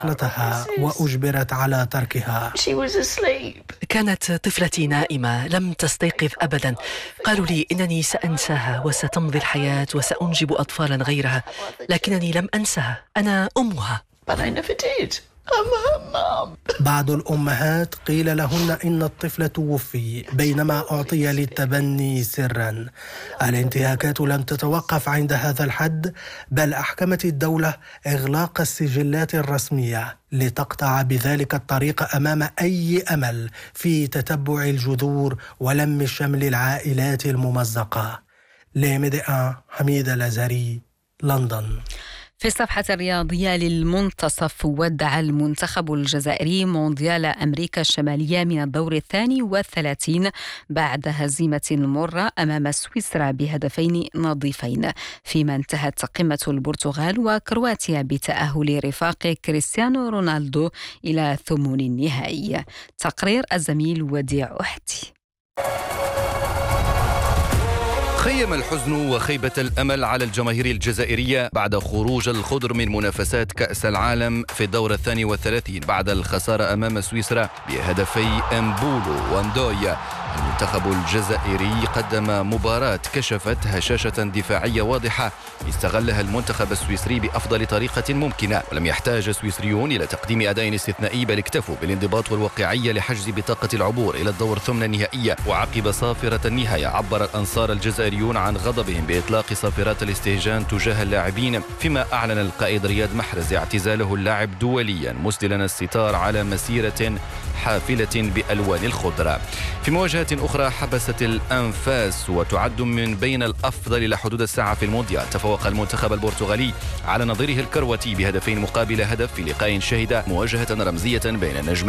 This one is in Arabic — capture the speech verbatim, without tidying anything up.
طفلتها وأجبرت على تركها. كانت طفلتي نائمة لم تستيقظ أبدا. قالوا لي إنني سأنساها وستمضي الحياة وسأنجب أطفالا غيرها، لكنني لم أنسها. أنا أمها. بعض الأمهات قيل لهن إن الطفل توفي بينما أعطي للتبني سرا. الانتهاكات لم تتوقف عند هذا الحد، بل أحكمت الدولة إغلاق السجلات الرسمية لتقطع بذلك الطريق أمام أي أمل في تتبع الجذور ولم شمل العائلات الممزقة. لمدئة حميد الأزهري، لندن. في الصفحة الرياضية للمنتصف، ودع المنتخب الجزائري مونديال أمريكا الشمالية من الدور الثاني والثلاثين بعد هزيمة مرة أمام سويسرا بهدفين نظيفين، فيما انتهت قمة البرتغال وكرواتيا بتأهل رفاق كريستيانو رونالدو إلى ثمن النهائي. تقرير الزميل وديع أحتي. خيم الحزن وخيبة الأمل على الجماهير الجزائرية بعد خروج الخضر من منافسات كأس العالم في الدور الثاني والثلاثين بعد الخسارة أمام سويسرا بهدفي أمبولو واندويا. المنتخب الجزائري قدم مباراة كشفت هشاشة دفاعية واضحة استغلها المنتخب السويسري بأفضل طريقة ممكنة، ولم يحتاج السويسريون إلى تقديم أداء استثنائي، بل اكتفوا بالانضباط والواقعية لحجز بطاقة العبور إلى الدور ثمن النهائية. وعقب صافرة النهاية عبر الأنصار الجزائريون عن غضبهم بإطلاق صافرات الاستهجان تجاه اللاعبين، فيما أعلن القائد رياض محرز اعتزاله اللاعب دوليا، مسدلا الستار على مسيرة حافلة بألوان الخضرة. في مواجهة أخرى حبست الأنفاس وتعد من بين الأفضل إلى حدود الساعة في المونديال، تفوق المنتخب البرتغالي على نظيره الكرواتي بهدفين مقابل هدف في لقاء شهد مواجهة رمزية بين النجمين